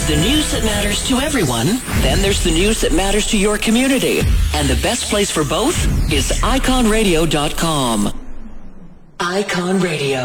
There's the news that matters to everyone. Then there's the news that matters to your community. And the best place for both is iconradio.com. Icon Radio.